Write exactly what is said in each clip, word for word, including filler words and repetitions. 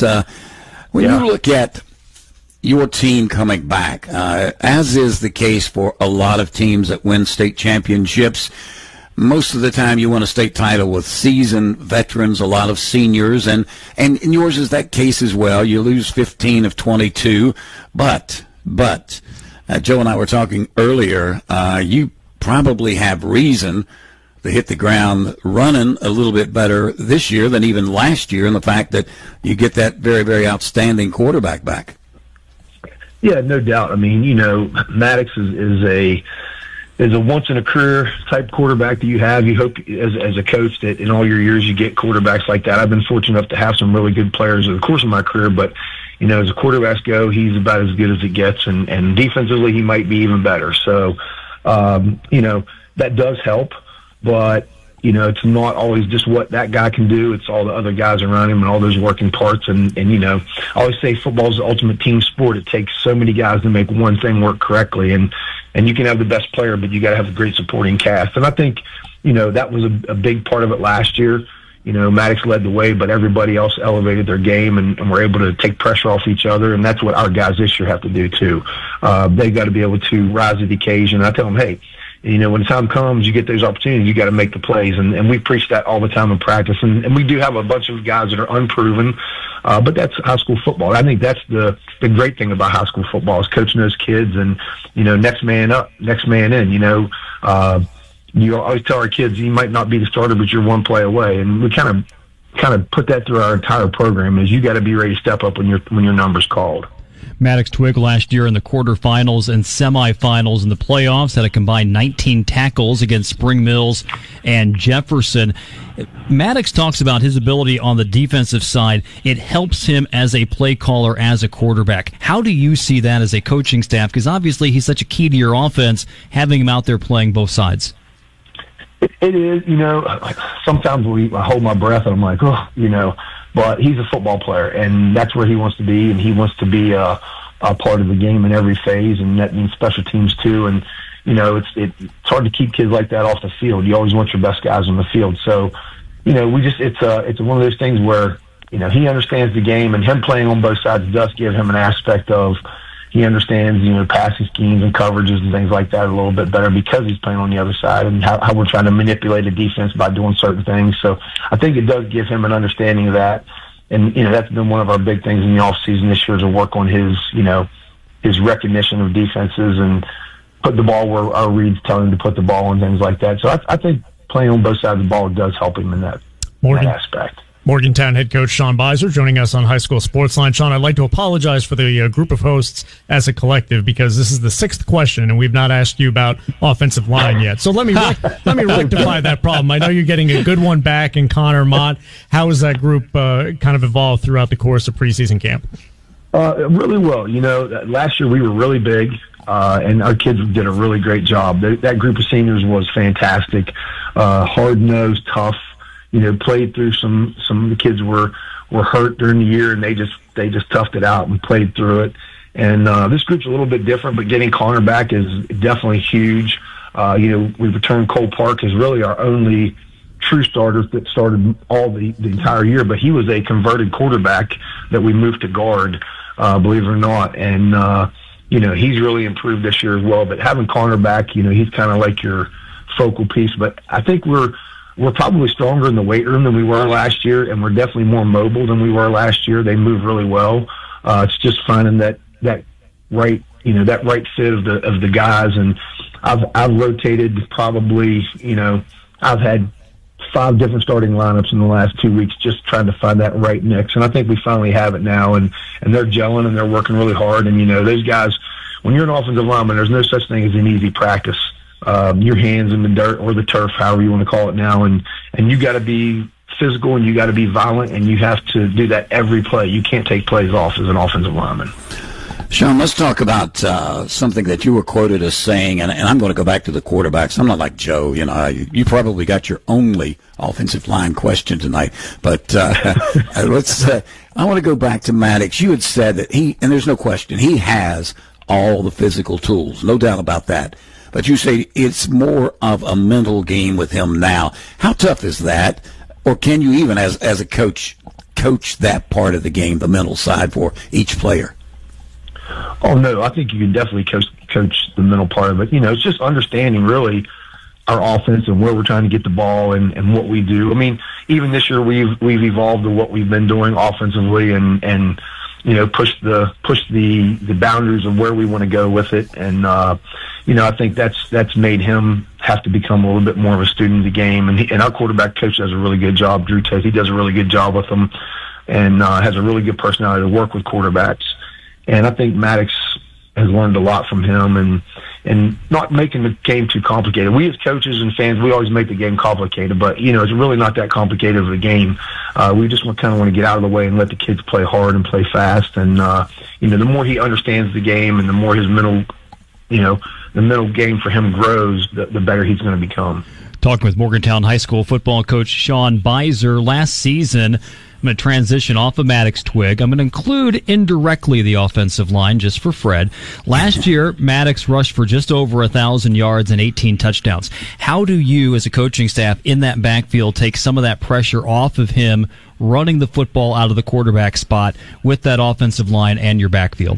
Uh, when yeah. you look at your team coming back, uh, as is the case for a lot of teams that win state championships, most of the time you win a state title with seasoned veterans, a lot of seniors, and, and, and yours is that case as well. You lose fifteen of twenty-two, but, but, uh, Joe and I were talking earlier, uh, you probably have reason to hit the ground running a little bit better this year than even last year, and the fact that you get that very, very outstanding quarterback back. Yeah, no doubt. I mean, you know, Maddox is, is a is a once in a career type quarterback that you have. You hope as as a coach that in all your years you get quarterbacks like that. I've been fortunate enough to have some really good players over the course of my career, but you know, as the quarterbacks go, he's about as good as it gets, and, and defensively he might be even better. So, um, you know, that does help, but you know, it's not always just what that guy can do. It's all the other guys around him and all those working parts. And, and you know, I always say football is the ultimate team sport. It takes so many guys to make one thing work correctly. And, and you can have the best player, but you got to have a great supporting cast. And I think, you know, that was a, a big part of it last year. You know, Maddox led the way, but everybody else elevated their game and, and were able to take pressure off each other. And that's what our guys this year have to do too. Uh, they've got to be able to rise to the occasion. I tell them, hey, you know, when the time comes, you get those opportunities, you got to make the plays. And, and we preach that all the time in practice. And, and we do have a bunch of guys that are unproven, uh, but that's high school football. I think that's the, the great thing about high school football is coaching those kids and, you know, next man up, next man in, you know. Uh, you always tell our kids, you might not be the starter, but you're one play away. And we kind of kind of put that through our entire program is you got to be ready to step up when, your when your number's called. Maddox Twig last year in the quarterfinals and semifinals in the playoffs had a combined nineteen tackles against Spring Mills and Jefferson. Maddox talks about his ability on the defensive side. It helps him as a play caller, as a quarterback. How do you see that as a coaching staff? Because obviously he's such a key to your offense, having him out there playing both sides. It, it is, you know, sometimes we I hold my breath and I'm like, oh, you know, but he's a football player, and that's where he wants to be, and he wants to be a, a part of the game in every phase, and that means special teams too. And you know, it's it, it's hard to keep kids like that off the field. You always want your best guys on the field. So, you know, we just it's a it's one of those things where you know he understands the game, and him playing on both sides does give him an aspect of he understands you know passing schemes and coverages and things like that a little bit better because he's playing on the other side, and how, how we're trying to manipulate a defense by doing certain things. So I think it does give him an understanding of that. And, you know, that's been one of our big things in the off season this year to work on his, you know, his recognition of defenses and put the ball where our reads tell him to put the ball and things like that. So I, I think playing on both sides of the ball does help him in that, Morgan, that aspect. Morgantown head coach Sean Beiser joining us on High School Sports Line. Sean, I'd like to apologize for the uh, group of hosts as a collective because this is the sixth question and we've not asked you about offensive line yet. So let me rec- let me rectify that problem. I know you're getting a good one back in Connor Mott. How has that group uh, kind of evolved throughout the course of preseason camp? Uh, really well. You know, last year we were really big, uh, and our kids did a really great job. They, that group of seniors was fantastic, uh, hard-nosed, tough. You know, played through some. Some of the kids were were hurt during the year, and they just they just toughed it out and played through it. And uh, this group's a little bit different, but getting Connor back is definitely huge. Uh, you know, we returned Cole Park as really our only true starter that started all the, the entire year, but he was a converted quarterback that we moved to guard, uh, believe it or not. And uh, you know, he's really improved this year as well. But having Connor back, you know, he's kind of like your focal piece. But I think we're We're probably stronger in the weight room than we were last year, and we're definitely more mobile than we were last year. They move really well. Uh, it's just finding that that right, you know, that right fit of the of the guys. And I've I've rotated probably, you know, I've had five different starting lineups in the last two weeks, just trying to find that right mix. And I think we finally have it now. And and they're gelling and they're working really hard. And you know, those guys, when you're an offensive lineman, there's no such thing as an easy practice. Um, your hands in the dirt or the turf, however you want to call it now, and and you got to be physical and you got to be violent and you have to do that every play. You can't take plays off as an offensive lineman. Sean, let's talk about uh, something that you were quoted as saying, and, and I'm going to go back to the quarterbacks. I'm not like Joe, you know. You, you probably got your only offensive line question tonight, but uh, let's. Uh, I want to go back to Maddox. You had said that he, and there's no question, he has all the physical tools, no doubt about that. But you say it's more of a mental game with him now. How tough is that? Or can you even, as as a coach, coach that part of the game, the mental side for each player? Oh, no, I think you can definitely coach, coach the mental part of it. You know, it's just understanding really our offense and where we're trying to get the ball and, and what we do. I mean, even this year we've we've evolved to what we've been doing offensively and, and you know, push the push the, the boundaries of where we want to go with it. And, uh, you know, I think that's that's made him have to become a little bit more of a student of the game. And, he, and our quarterback coach does a really good job, Drew Tate. He does a really good job with them and uh, has a really good personality to work with quarterbacks. And I think Maddox has learned a lot from him and, and not making the game too complicated. We as coaches and fans, we always make the game complicated, but, you know, it's really not that complicated of a game. Uh, we just want, kind of want to get out of the way and let the kids play hard and play fast. And, uh, you know, the more he understands the game and the more his mental, you know, the mental game for him grows, the, the better he's going to become. Talking with Morgantown High School football coach Sean Beiser. Last season, I'm going to transition off of Maddox Twig. I'm going to include indirectly the offensive line just for Fred. Last year, Maddox rushed for just over one thousand yards and eighteen touchdowns. How do you, as a coaching staff in that backfield, take some of that pressure off of him running the football out of the quarterback spot with that offensive line and your backfield?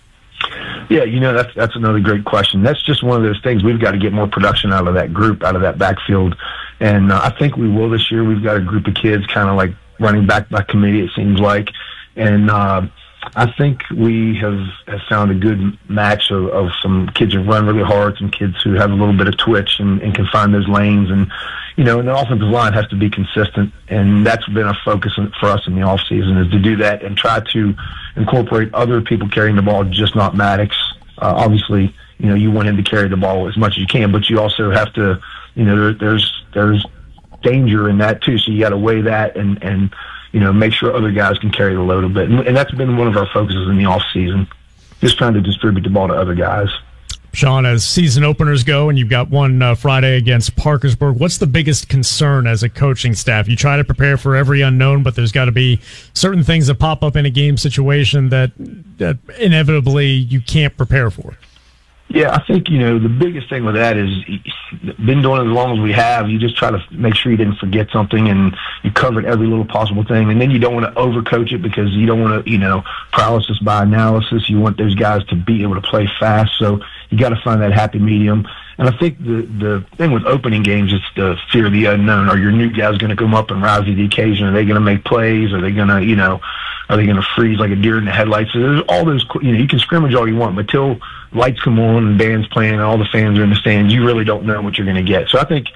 Yeah, you know, that's that's another great question. That's just one of those things. We've got to get more production out of that group, out of that backfield. And uh, I think we will this year. We've got a group of kids kind of like running back by committee, it seems like. And uh, I think we have, have found a good match of, of some kids who run really hard, some kids who have a little bit of twitch and, and can find those lanes. And, you know, and the offensive line has to be consistent. And that's been a focus for us in the offseason, is to do that and try to incorporate other people carrying the ball, just not Maddox. Uh, obviously, you know, you want him to carry the ball as much as you can, but you also have to, you know, there, there's there's danger in that too. So you got to weigh that and, and, you know, make sure other guys can carry the load a bit. And, and that's been one of our focuses in the off season, just trying to distribute the ball to other guys. Sean, as season openers go, and you've got one uh, Friday against Parkersburg, what's the biggest concern as a coaching staff? You try to prepare for every unknown, but there's got to be certain things that pop up in a game situation that, that inevitably you can't prepare for. Yeah, I think, you know, the biggest thing with that is, been doing it as long as we have, you just try to make sure you didn't forget something and you covered every little possible thing. And then you don't want to overcoach it because you don't want to, you know, paralysis by analysis. You want those guys to be able to play fast. So you got to find that happy medium. And I think the the thing with opening games is the fear of the unknown. Are your new guys going to come up and rise to the occasion? Are they going to make plays? Are they going to, you know, are they going to freeze like a deer in the headlights? So there's all those, you know, you can scrimmage all you want, but till lights come on and band's playing and all the fans are in the stands, you really don't know what you're going to get. So I think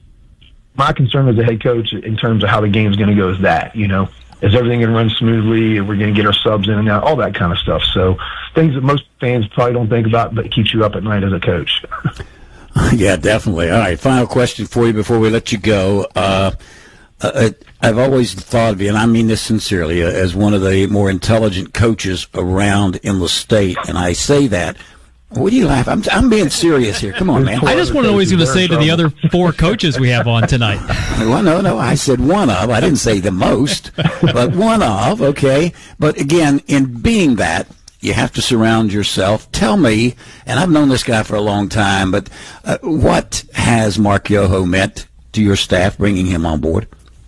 my concern as a head coach in terms of how the game's going to go is that, you know, is everything going to run smoothly? Are we going to get our subs in and out? All that kind of stuff. So things that most fans probably don't think about, but it keeps you up at night as a coach. Yeah, definitely. All right, final question for you before we let you go. Uh, uh, I've always thought of you, and I mean this sincerely, uh, as one of the more intelligent coaches around in the state, and I say that. What do you laugh? I'm, I'm being serious here. Come on, man. I just want to know what he's going to say to the other four coaches we have on tonight. Well, no, no. I said one of. I didn't say the most, but one of, okay. But again, in being that, you have to surround yourself. Tell me, and I've known this guy for a long time, but uh, what has Mark Yoho meant to your staff, bringing him on board?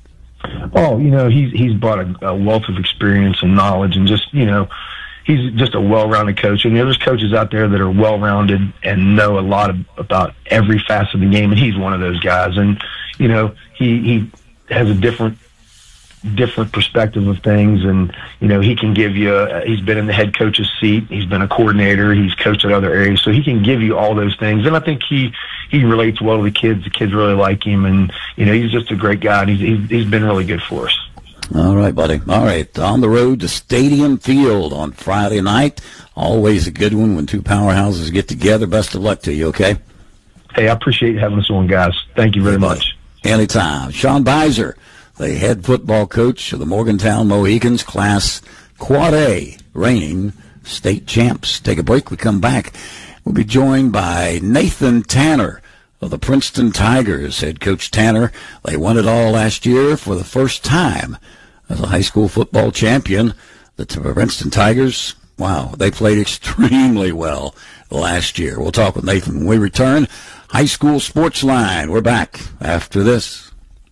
Oh, you know, he's he's brought a, a wealth of experience and knowledge, and just, you know, he's just a well-rounded coach. And there's coaches out there that are well-rounded and know a lot of, about every facet of the game, and he's one of those guys. And, you know, he, he has a different different perspective of things, and, you know, he can give you a, he's been in the head coach's seat, he's been a coordinator, he's coached at other areas, so he can give you all those things. And I think he he relates well to the kids. The kids really like him, and, you know, he's just a great guy, and he's he's, he's been really good for us. All right, buddy. All right, on the road to Stadium Field on Friday night. Always a good one when two powerhouses get together. Best of luck to you, okay? Hey, I appreciate having us on, guys. Thank you very much. Anytime. Sean Beiser, the head football coach of the Morgantown Mohicans, Class Quad A, reigning state champs. Take a break. We come back. We'll be joined by Nathan Tanner of the Princeton Tigers. Head Coach Tanner, they won it all last year for the first time as a high school football champion. The Princeton Tigers, wow, they played extremely well last year. We'll talk with Nathan when we return. High School Sports Line. We're back after this.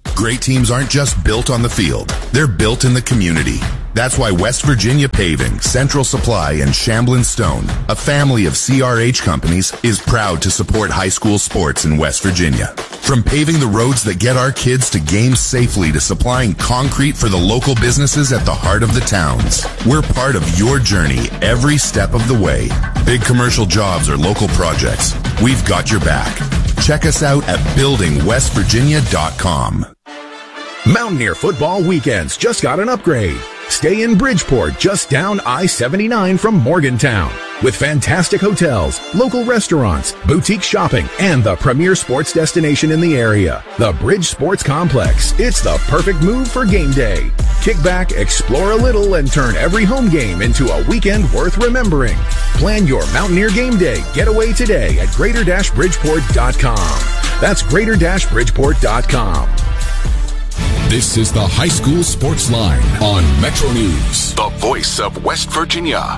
Great teams aren't just built on the field. They're built in the community. That's why West Virginia Paving, Central Supply, and Shamblin Stone, a family of C R H companies, is proud to support high school sports in West Virginia. From paving the roads that get our kids to games safely to supplying concrete for the local businesses at the heart of the towns, we're part of your journey every step of the way. Big commercial jobs or local projects, we've got your back. Check us out at building west virginia dot com. Mountaineer football weekends just got an upgrade. Stay in Bridgeport, just down I seventy-nine from Morgantown. With fantastic hotels, local restaurants, boutique shopping, and the premier sports destination in the area, the Bridge Sports Complex. It's the perfect move for game day. Kick back, explore a little, and turn every home game into a weekend worth remembering. Plan your Mountaineer game day getaway today at greater bridgeport dot com. That's greater bridgeport dot com. This is the High School Sports Line on Metro News, the voice of West Virginia.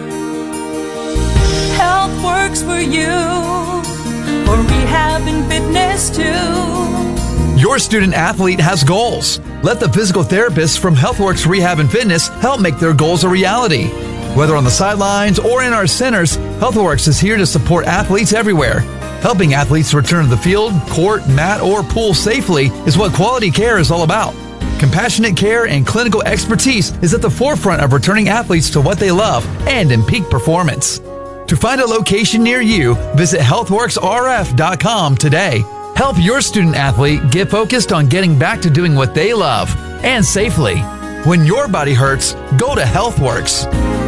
Health works for you, for rehab and fitness too. Your student athlete has goals. Let the physical therapists from HealthWorks Rehab and Fitness help make their goals a reality. Whether on the sidelines or in our centers, HealthWorks is here to support athletes everywhere. Helping athletes return to the field, court, mat, or pool safely is what quality care is all about. Compassionate care and clinical expertise is at the forefront of returning athletes to what they love and in peak performance. To find a location near you, visit health works r f dot com today. Help your student athlete get focused on getting back to doing what they love and safely. When your body hurts, go to HealthWorks.